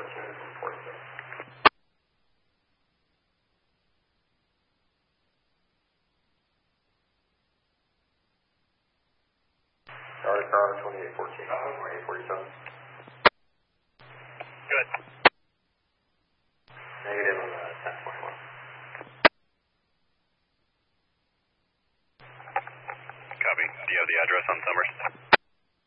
Charlie Carl 2814. 2847. Good. Negative on 1021. Copy. Do you have the address on Summers?